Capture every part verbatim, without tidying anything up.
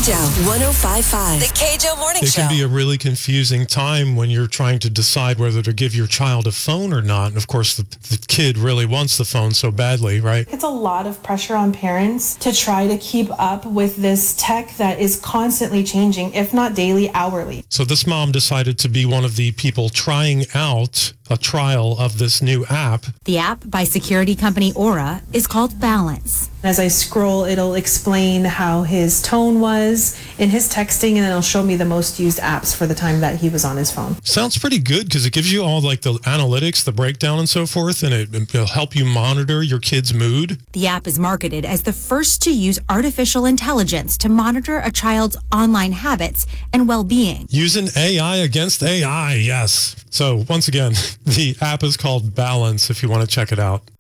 one oh five point five. The K J O Morning It Show. can be a really confusing time when you're trying to decide whether to give your child a phone or not. And of course, the, the kid really wants the phone so badly, right? It's a lot of pressure on parents to try to keep up with this tech that is constantly changing, if not daily, hourly. So this mom decided to be one of the people trying out a trial of this new app. The app by security company Aura is called Balance. As I scroll, it'll explain how his tone was in his texting, and then it'll show me the most used apps for the time that he was on his phone. Sounds pretty good because it gives you all like the analytics, the breakdown and so forth, and it, it'll help you monitor your kid's mood. The app is marketed as the first to use artificial intelligence to monitor a child's online habits and well-being. Using A I against A I, yes. So once again, the app is called Balance if you want to check it out.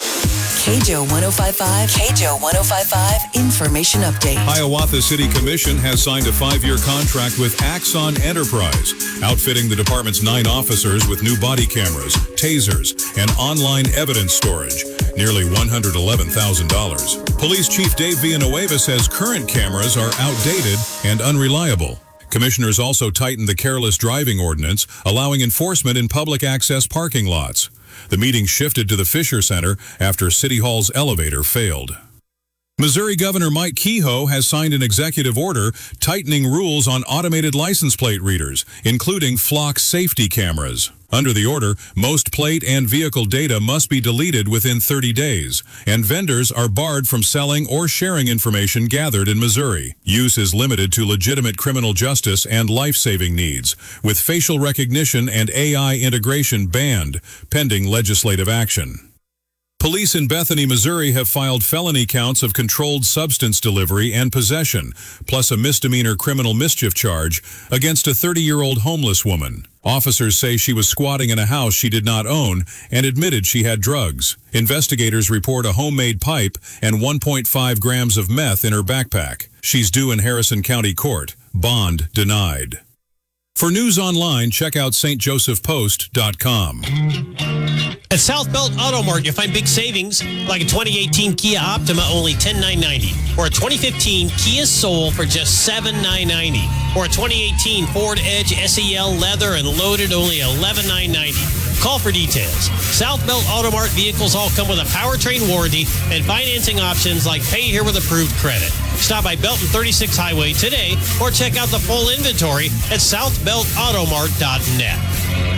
K J O one oh five point five, K J O one oh five point five Information Update. Hiawatha City Commission has signed a five-year contract with Axon Enterprise, outfitting the department's nine officers with new body cameras, tasers, and online evidence storage, nearly one hundred eleven thousand dollars. Police Chief Dave Villanueva says current cameras are outdated and unreliable. Commissioners also tightened the careless driving ordinance, allowing enforcement in public access parking lots. The meeting shifted to the Fisher Center after City Hall's elevator failed. Missouri Governor Mike Kehoe has signed an executive order tightening rules on automated license plate readers, including flock safety cameras. Under the order, most plate and vehicle data must be deleted within thirty days, and vendors are barred from selling or sharing information gathered in Missouri. Use is limited to legitimate criminal justice and life-saving needs, with facial recognition and A I integration banned, pending legislative action. Police in Bethany, Missouri have filed felony counts of controlled substance delivery and possession, plus a misdemeanor criminal mischief charge against a thirty-year-old homeless woman. Officers say she was squatting in a house she did not own and admitted she had drugs. Investigators report a homemade pipe and one point five grams of meth in her backpack. She's due in Harrison County Court. Bond denied. For news online, check out S T Joseph Post dot com. At South Belt Auto Mart, you'll find big savings, like a twenty eighteen Kia Optima, only ten thousand nine hundred ninety dollars, or a twenty fifteen Kia Soul for just seven thousand nine hundred ninety dollars, or a twenty eighteen Ford Edge S E L Leather and Loaded, only eleven thousand nine hundred ninety dollars. Call for details. South Belt Auto Mart vehicles all come with a powertrain warranty and financing options like pay here with approved credit. Stop by Belton thirty-six Highway today or check out the full inventory at south belt auto mart dot net.